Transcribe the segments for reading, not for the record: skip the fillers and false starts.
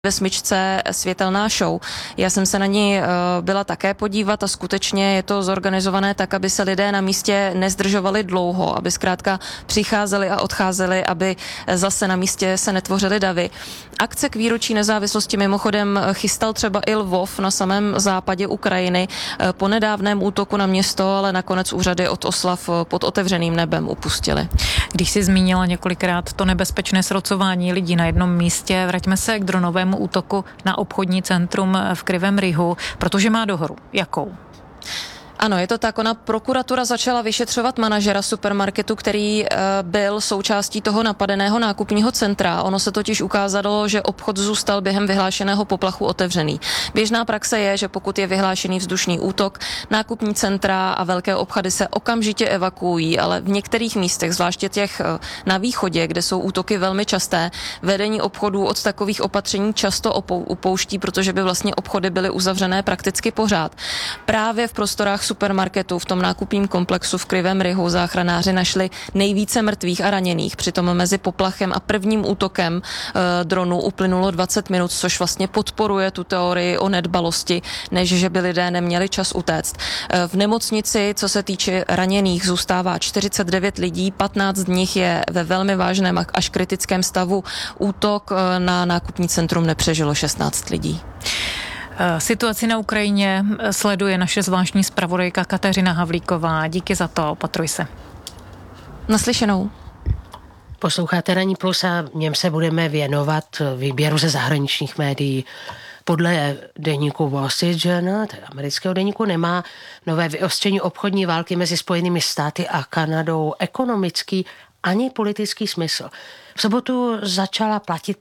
ve smyčce Světelná show. Já jsem se na ní byla také podívat a skutečně je to zorganizované tak, aby se lidé na místě nezdržovali dlouho, aby zkrátka přicházeli a odcházeli, aby zase na místě se netvořily davy. Akce k výročí nezávislosti mimochodem chystal třeba i Lvov na samém západě Ukrajiny po nedávném útoku na město, ale nakonec úřady od oslav pod otevřeným nebem upustily. Když si zmínila několikrát to nebezpečné srocování lidí na jednom místě, vraťme se k dronovému útoku na obchodní centrum v Krivém Rihu, protože má dohru. Jakou? Ano, je to tak. Ona prokuratura začala vyšetřovat manažera supermarketu, který byl součástí toho napadeného nákupního centra. Ono se totiž ukázalo, že obchod zůstal během vyhlášeného poplachu otevřený. Běžná praxe je, že pokud je vyhlášený vzdušný útok, nákupní centra a velké obchody se okamžitě evakuují, ale v některých místech, zvláště těch na východě, kde jsou útoky velmi časté, vedení obchodů od takových opatření často upouští, protože by vlastně obchody byly uzavřené prakticky pořád. Právě v prostorách supermarketu v tom nákupním komplexu v Krivém Rihu záchranáři našli nejvíce mrtvých a raněných. Přitom mezi poplachem a prvním útokem dronu uplynulo 20 minut, což vlastně podporuje tu teorii o nedbalosti, než že by lidé neměli čas utéct. V nemocnici, co se týče raněných, zůstává 49 lidí, 15 z nich je ve velmi vážném až kritickém stavu. Útok na nákupní centrum nepřežilo 16 lidí. Situaci na Ukrajině sleduje naše zvláštní zpravodajka Kateřina Havlíková. Díky za to, opatruj se. Naslyšenou. Posloucháte Ranní plus a v něm se budeme věnovat výběru ze zahraničních médií. Podle deníku Wall Street Journal, amerického deníku, nemá nové vyostření obchodní války mezi Spojenými státy a Kanadou ekonomický ani politický smysl. V sobotu začala platit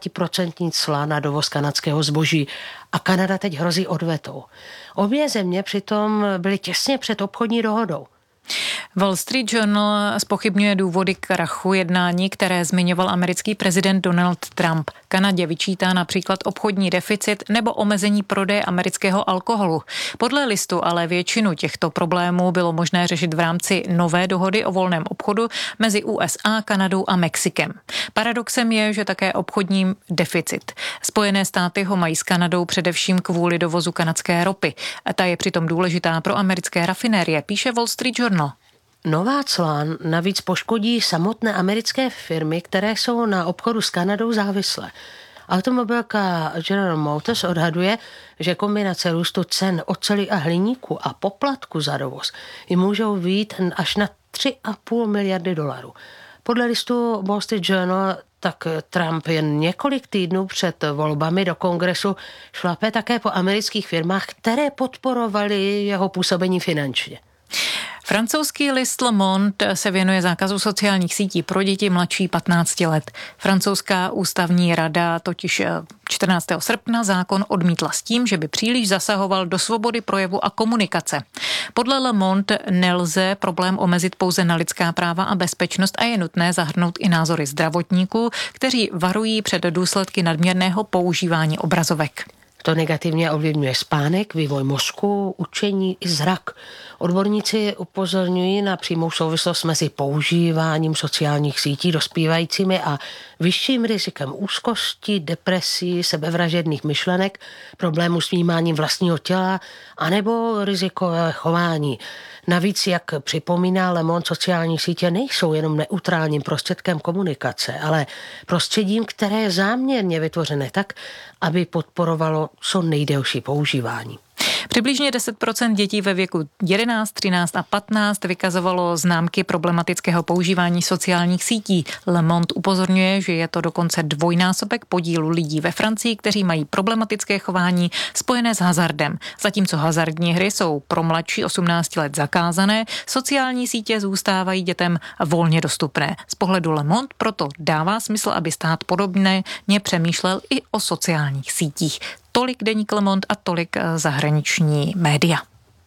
50% cla na dovoz kanadského zboží a Kanada teď hrozí odvetou. Obě země přitom byly těsně před obchodní dohodou. Wall Street Journal zpochybňuje důvody krachu jednání, které zmiňoval americký prezident Donald Trump. Kanadě vyčítá například obchodní deficit nebo omezení prodeje amerického alkoholu. Podle listu ale většinu těchto problémů bylo možné řešit v rámci nové dohody o volném obchodu mezi USA, Kanadou a Mexikem. Paradoxem je, že také obchodní deficit. Spojené státy ho mají s Kanadou především kvůli dovozu kanadské ropy. Ta je přitom důležitá pro americké rafinérie, píše Wall Street Journal. Nová cla navíc poškodí samotné americké firmy, které jsou na obchodu s Kanadou závislé. Automobilka General Motors odhaduje, že kombinace růstu cen oceli a hliníku a poplatku za dovoz jim můžou vyjít až na 3,5 miliardy dolarů. Podle listu Wall Street Journal tak Trump jen několik týdnů před volbami do kongresu šlape také po amerických firmách, které podporovaly jeho působení finančně. Francouzský list Le Monde se věnuje zákazu sociálních sítí pro děti mladší 15 let. Francouzská ústavní rada totiž 14. srpna zákon odmítla s tím, že by příliš zasahoval do svobody projevu a komunikace. Podle Le Monde nelze problém omezit pouze na lidská práva a bezpečnost a je nutné zahrnout i názory zdravotníků, kteří varují před důsledky nadměrného používání obrazovek. To negativně ovlivňuje spánek, vývoj mozku, učení i zrak. Odborníci upozorňují na přímou souvislost mezi používáním sociálních sítí dospívajícími a vyšším rizikem úzkosti, depresí, sebevražedných myšlenek, problémů s vnímáním vlastního těla anebo rizikové chování. Navíc, jak připomíná Le Monde, sociální sítě nejsou jenom neutrálním prostředkem komunikace, ale prostředím, které je záměrně vytvořené tak, aby podporovalo co nejdelší používání. Přibližně 10% dětí ve věku 11, 13 a 15 vykazovalo známky problematického používání sociálních sítí. Le Monde upozorňuje, že je to dokonce dvojnásobek podílu lidí ve Francii, kteří mají problematické chování spojené s hazardem. Zatímco hazardní hry jsou pro mladší 18 let zakázané, sociální sítě zůstávají dětem volně dostupné. Z pohledu Le Monde proto dává smysl, aby stát podobně přemýšlel i o sociálních sítích. Tolik deník Le Monde a tolik zahraniční média.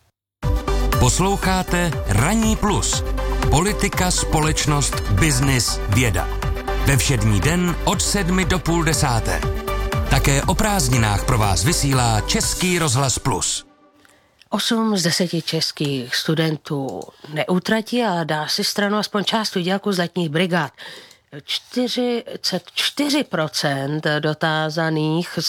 Posloucháte Ranní plus. Politika, společnost, biznis, věda. Ve všední den od 7 do půl 10. Také o prázdninách pro vás vysílá Český rozhlas Plus. 8 z 10 českých studentů neutratí a dá si stranu aspoň část výdělku z letních brigád. 44% dotázaných